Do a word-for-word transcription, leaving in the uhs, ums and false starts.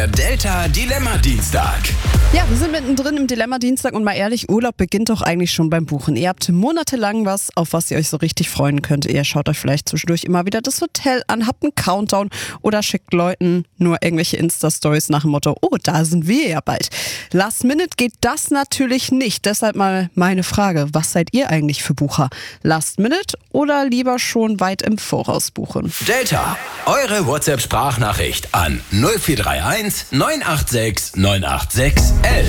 Delta Dilemma Dienstag. Ja, wir sind mittendrin im Dilemma Dienstag und mal ehrlich, Urlaub beginnt doch eigentlich schon beim Buchen. Ihr habt monatelang was, auf was ihr euch so richtig freuen könnt. Ihr schaut euch vielleicht zwischendurch immer wieder das Hotel an, habt einen Countdown oder schickt Leuten nur irgendwelche Insta-Stories nach dem Motto, oh, da sind wir ja bald. Last Minute geht das natürlich nicht. Deshalb mal meine Frage, was seid ihr eigentlich für Bucher? Last Minute oder lieber schon weit im Voraus buchen? Delta, eure WhatsApp-Sprachnachricht an null vier drei eins neun acht sechs neun acht sechs elf.